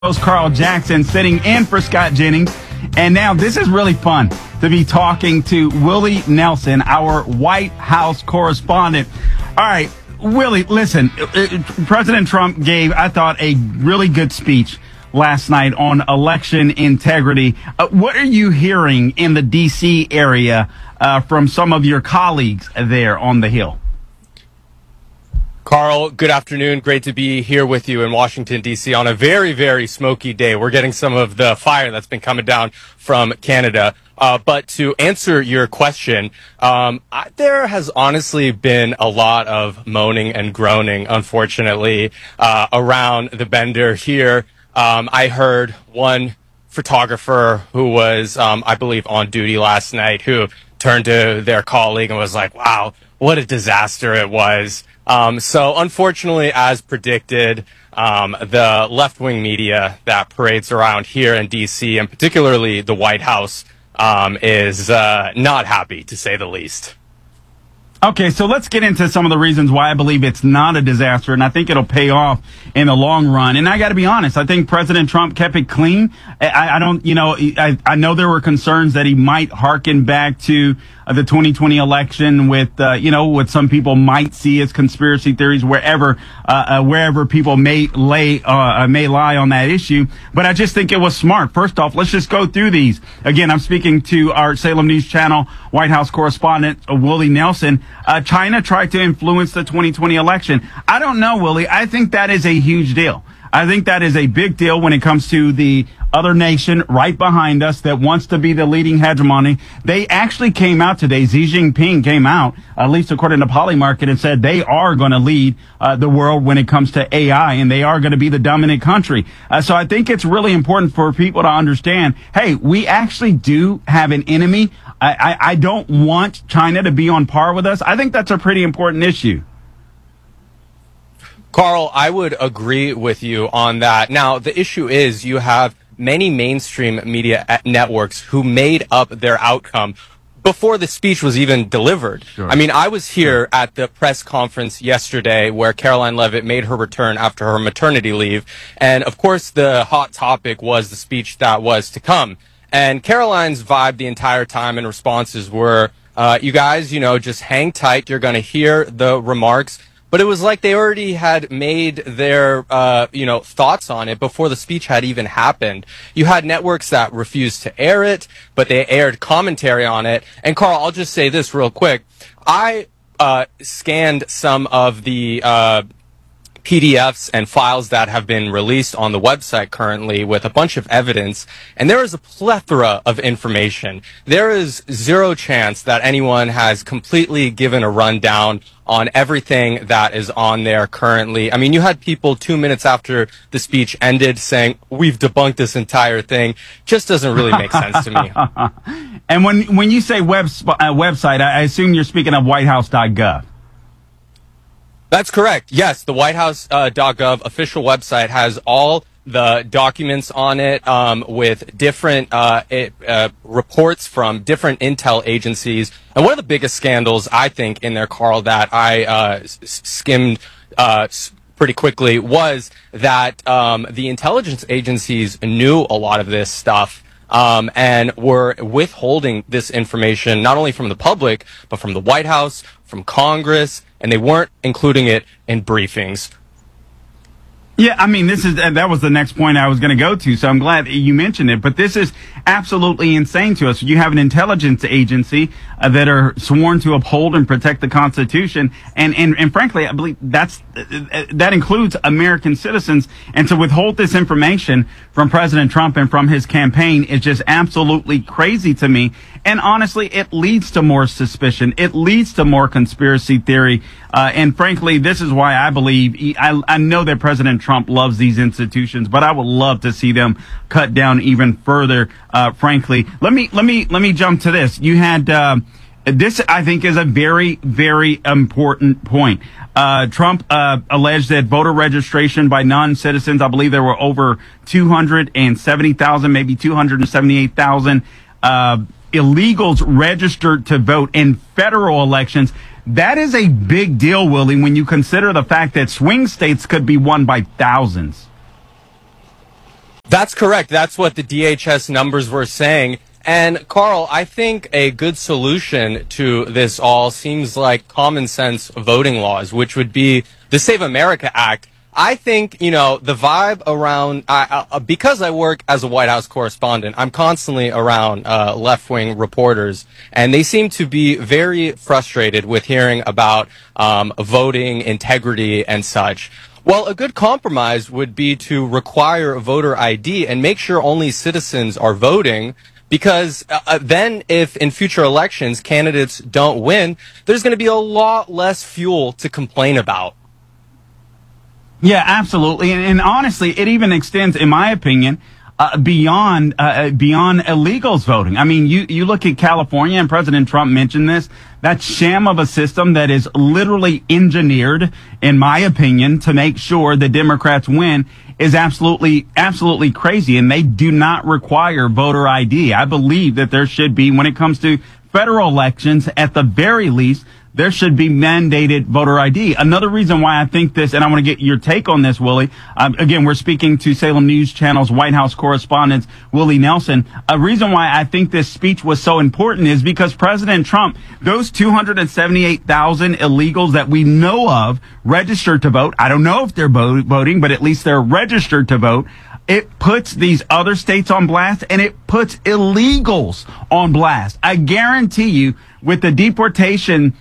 host Carl Jackson sitting in for Scott Jennings. And now this is really fun to be talking to Willie Nelson, our White House correspondent. All right, Willie, listen, President Trump gave, I thought, a really good speech last night on election integrity. What are you hearing in the D.C. area from some of your colleagues there on the Hill? Carl, good afternoon. Great to be here with you in Washington, D.C. on a very, very smoky day. We're getting some of the fire that's been coming down from Canada. But to answer your question, there has honestly been a lot of moaning and groaning, unfortunately, around the bender here. I heard one photographer who was, I believe, on duty last night who turned to their colleague and was like, wow, what a disaster it was. So unfortunately, as predicted, the left-wing media that parades around here in D.C., and particularly the White House, is not happy, to say the least. Okay, so let's get into some of the reasons why I believe it's not a disaster, and I think it'll pay off in the long run. And I got to be honest, I think President Trump kept it clean. I know there were concerns that he might hearken back to the 2020 election with, what some people might see as conspiracy theories wherever people may lie on that issue. But I just think it was smart. First off, let's just go through these. Again, I'm speaking to our Salem News Channel White House correspondent, Willie Nelson. China tried to influence the 2020 election. I don't know, Willie. I think that is a huge deal. I think that is a big deal when it comes to the other nation right behind us that wants to be the leading hegemony. They actually came out today. Xi Jinping came out, at least according to Polymarket, and said they are going to lead the world when it comes to AI, and they are going to be the dominant country. So I think it's really important for people to understand, hey, we actually do have an enemy. I don't want China to be on par with us. I think that's a pretty important issue. Carl, I would agree with you on that. Now, the issue is you have many mainstream media networks who made up their outcome before the speech was even delivered. Sure. I mean, I was here at the press conference yesterday where Karoline Leavitt made her return after her maternity leave. And of course, the hot topic was the speech that was to come. And Caroline's vibe the entire time and responses were, you guys, just hang tight. You're going to hear the remarks. But it was like they already had made their, thoughts on it before the speech had even happened. You had networks that refused to air it, but they aired commentary on it. And Carl, I'll just say this real quick. I scanned some of the PDFs and files that have been released on the website currently with a bunch of evidence, and there is a plethora of information. There is zero chance that anyone has completely given a rundown on everything that is on there currently. I mean, you had people 2 minutes after the speech ended saying, we've debunked this entire thing. Just doesn't really make sense to me. And when you say website, I assume you're speaking of whitehouse.gov. That's correct. Yes, the whitehouse.gov official website has all the documents on it with different reports from different intel agencies. And one of the biggest scandals, I think, in there, Carl, that I skimmed pretty quickly was that the intelligence agencies knew a lot of this stuff and were withholding this information not only from the public, but from the White House, from Congress, and they weren't including it in briefings. Yeah, I mean, that was the next point I was going to go to, so I'm glad you mentioned it. But this is absolutely insane to us. You have an intelligence agency that are sworn to uphold and protect the Constitution, and frankly, I believe that includes American citizens. And to withhold this information from President Trump and from his campaign is just absolutely crazy to me. And honestly, it leads to more suspicion. It leads to more conspiracy theory. And frankly, this is why I believe I know that President Trump loves these institutions, but I would love to see them cut down even further. Frankly, let me jump to this. You had this, I think, is a very, very important point. Trump alleged that voter registration by non-citizens, I believe there were over 270,000, maybe 278,000 illegals registered to vote in federal elections. That is a big deal, Willie, when you consider the fact that swing states could be won by thousands. That's correct. That's what the DHS numbers were saying. And Carl, I think a good solution to this all seems like common sense voting laws, which would be the Save America Act. I think, the vibe around, because I work as a White House correspondent, I'm constantly around left-wing reporters, and they seem to be very frustrated with hearing about voting integrity and such. Well, a good compromise would be to require voter ID and make sure only citizens are voting, because then if in future elections candidates don't win, there's going to be a lot less fuel to complain about. Yeah, absolutely. And honestly, it even extends, in my opinion, beyond illegals voting. I mean, you look at California, and President Trump mentioned this, that sham of a system that is literally engineered, in my opinion, to make sure the Democrats win is absolutely crazy. And they do not require voter ID. I believe that there should be, when it comes to federal elections, at the very least, there should be mandated voter ID. Another reason why I think this, and I want to get your take on this, Willie. Again, we're speaking to Salem News Channel's White House correspondent, Willie Nelson. A reason why I think this speech was so important is because President Trump, those 278,000 illegals that we know of registered to vote, I don't know if they're voting, but at least they're registered to vote. It puts these other states on blast, and it puts illegals on blast. I guarantee you, with the deportations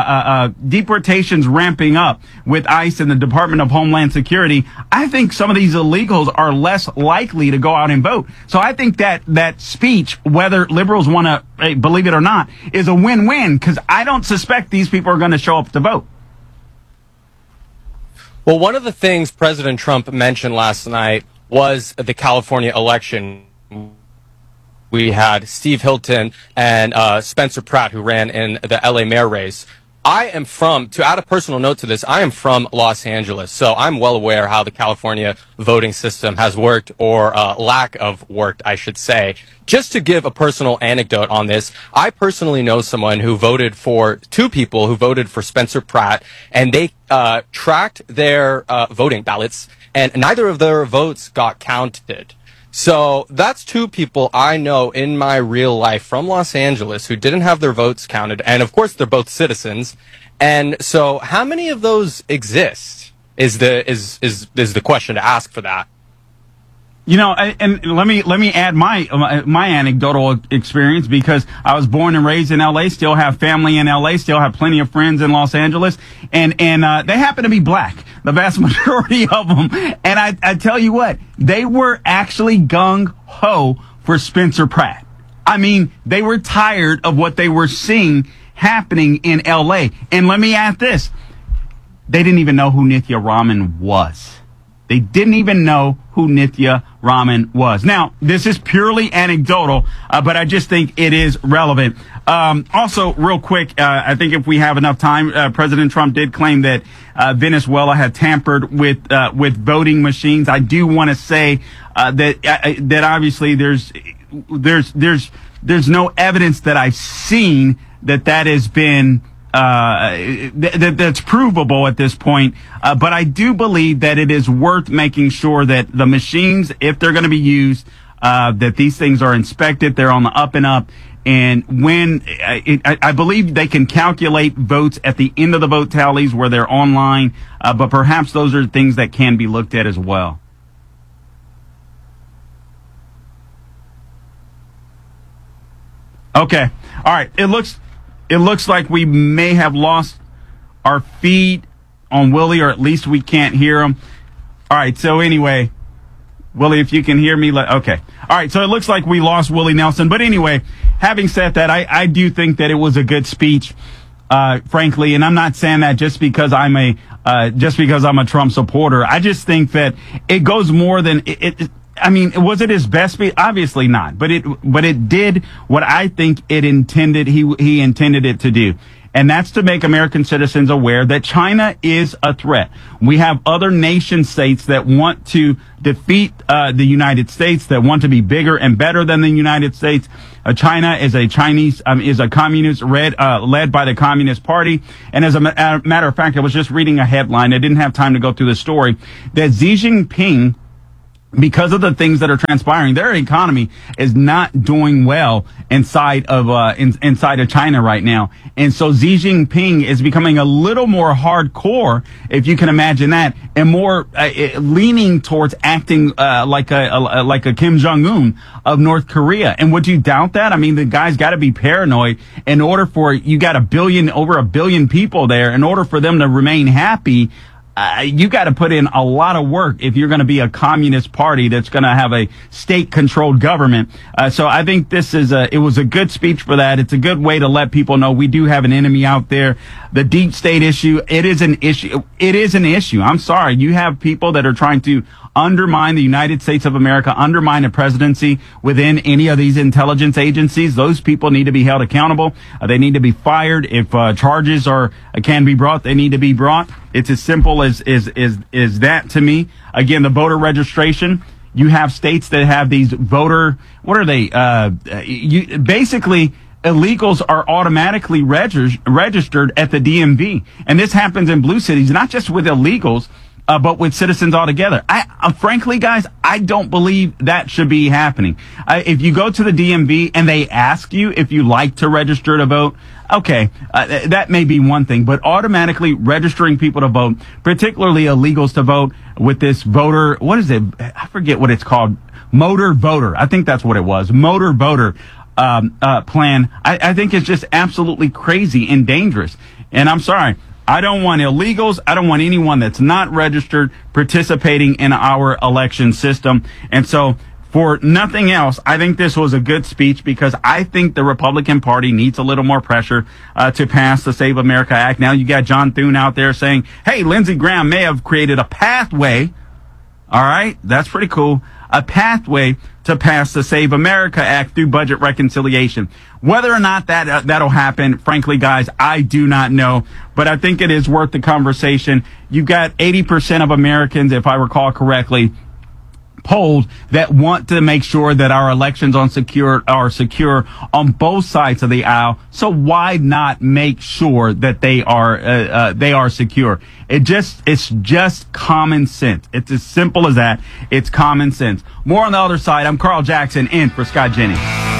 ramping up with ICE and the Department of Homeland Security, I think some of these illegals are less likely to go out and vote. So I think that speech, whether liberals want to believe it or not, is a win-win, because I don't suspect these people are going to show up to vote. Well, one of the things President Trump mentioned last night was the California election. We had Steve Hilton and Spencer Pratt, who ran in the LA mayor race. To add a personal note to this, I am from Los Angeles, so I'm well aware how the California voting system has worked, or lack of worked, I should say. Just to give a personal anecdote on this, I personally know someone who voted for two people who voted for Spencer Pratt, and they tracked their voting ballots, and neither of their votes got counted. So that's two people I know in my real life from Los Angeles who didn't have their votes counted. And of course, they're both citizens. And so how many of those exist is the question to ask for that. And let me add my anecdotal experience, because I was born and raised in LA, still have family in LA, still have plenty of friends in Los Angeles, and they happen to be black, the vast majority of them. And I tell you what, they were actually gung-ho for Spencer Pratt. I mean, they were tired of what they were seeing happening in LA. And let me add this. They didn't even know who Nithya Raman was. They didn't even know who Nithya Raman was. Now, this is purely anecdotal, but I just think it is relevant. Also, real quick, I think if we have enough time, President Trump did claim that Venezuela had tampered with voting machines. I do want to say that obviously there's no evidence that I've seen that has been that's provable at this point. But I do believe that it is worth making sure that the machines, if they're going to be used, that these things are inspected, they're on the up and up. And when I believe they can calculate votes at the end of the vote tallies where they're online, but perhaps those are things that can be looked at as well. Okay. All right. It looks like we may have lost our feed on Willie, or at least we can't hear him. All right. So anyway, Willie, if you can hear me, okay. All right. So it looks like we lost Willie Nelson. But anyway, having said that, I do think that it was a good speech, frankly. And I'm not saying that just because I'm a Trump supporter. I just think that it goes more than it. I mean, was it his best speech? Obviously not, but it did what I think it intended. He intended it to do. And that's to make American citizens aware that China is a threat. We have other nation states that want to defeat the United States, that want to be bigger and better than the United States. China is a communist led by the Communist Party. And as a matter of fact, I was just reading a headline. I didn't have time to go through the story, that Xi Jinping because of the things that are transpiring, their economy is not doing well inside of China right now. And so Xi Jinping is becoming a little more hardcore, if you can imagine that, and more leaning towards acting like a Kim Jong-un of North Korea. And would you doubt that? I mean, the guy's got to be paranoid in order for, you got over a billion people there, in order for them to remain happy. You got to put in a lot of work if you're going to be a communist party that's going to have a state-controlled government. So I think it was a good speech for that. It's a good way to let people know we do have an enemy out there. The deep state issue, it is an issue. It is an issue. I'm sorry. You have people that are trying to undermine the United States of America, undermine a presidency within any of these intelligence agencies. Those people need to be held accountable. They need to be fired. If charges can be brought, they need to be brought. It's as simple as that to me. Again, the voter registration. You have states that have these voter. What are they? Basically, illegals are automatically registered at the DMV, and this happens in blue cities, not just with illegals, but with citizens altogether. Frankly, guys, I don't believe that should be happening. If you go to the DMV and they ask you if you like to register to vote, okay, that may be one thing, but automatically registering people to vote, particularly illegals to vote with this voter, what is it? I forget what it's called. Motor voter. I think that's what it was. Motor voter plan. I think it's just absolutely crazy and dangerous. And I'm sorry. I don't want illegals. I don't want anyone that's not registered participating in our election system. And so, for nothing else, I think this was a good speech, because I think the Republican Party needs a little more pressure to pass the Save America Act. Now you got John Thune out there saying, hey, Lindsey Graham may have created a pathway. All right, that's pretty cool. A pathway to pass the Save America Act through budget reconciliation. Whether or not that'll happen, frankly, guys, I do not know. But I think it is worth the conversation. You've got 80% of Americans, if I recall correctly, polled, that want to make sure that our elections are secure on both sides of the aisle. So why not make sure that they are secure? It's just common sense. It's as simple as that. It's common sense. More on the other side. I'm Carl Jackson, in for Scott Jennings.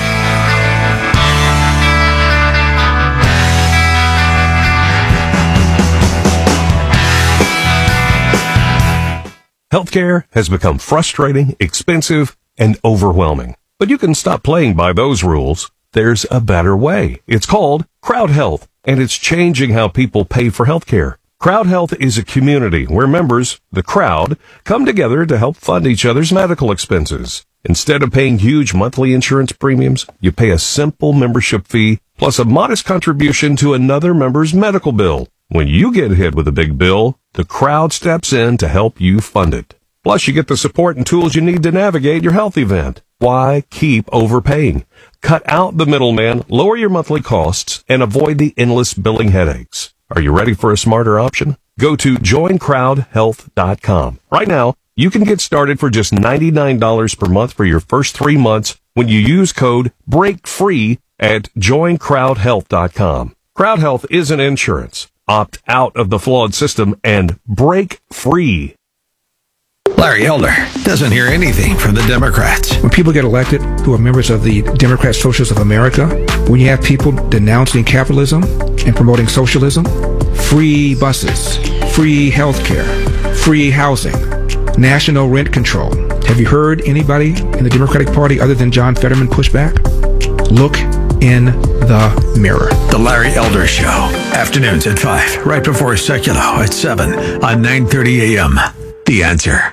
Healthcare has become frustrating, expensive, and overwhelming. But you can stop playing by those rules. There's a better way. It's called Crowd Health, and it's changing how people pay for healthcare. Crowd Health is a community where members, the crowd, come together to help fund each other's medical expenses. Instead of paying huge monthly insurance premiums, you pay a simple membership fee plus a modest contribution to another member's medical bill. When you get hit with a big bill, the crowd steps in to help you fund it. Plus, you get the support and tools you need to navigate your health event. Why keep overpaying? Cut out the middleman, lower your monthly costs, and avoid the endless billing headaches. Are you ready for a smarter option? Go to joincrowdhealth.com. Right now, you can get started for just $99 per month for your first 3 months when you use code BREAKFREE at joincrowdhealth.com. Crowd Health isn't insurance. Opt out of the flawed system and break free. Larry Elder doesn't hear anything from the Democrats. When people get elected who are members of the Democrat Socialists of America, when you have people denouncing capitalism and promoting socialism, free buses, free health care, free housing, national rent control. Have you heard anybody in the Democratic Party other than John Fetterman push back? Look in the mirror. The Larry Elder Show. Afternoons at 5, right before Seculo at 7 on 9:30 a.m. The Answer.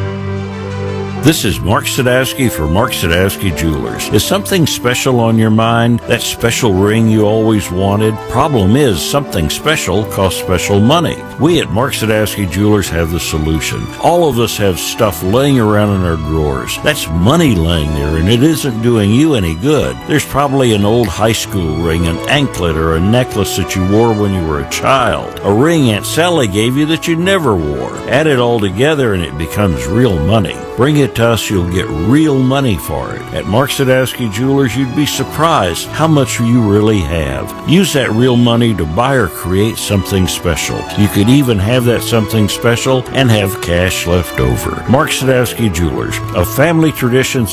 This is Mark Sadowski for Mark Sadowski Jewelers. Is something special on your mind? That special ring you always wanted? Problem is, something special costs special money. We at Mark Sadowski Jewelers have the solution. All of us have stuff laying around in our drawers. That's money laying there, and it isn't doing you any good. There's probably an old high school ring, an anklet, or a necklace that you wore when you were a child. A ring Aunt Sally gave you that you never wore. Add it all together and it becomes real money. Bring it it to us, you'll get real money for it. At Mark Sadowski Jewelers, you'd be surprised how much you really have. Use that real money to buy or create something special. You could even have that something special and have cash left over. Mark Sadowski Jewelers, a family tradition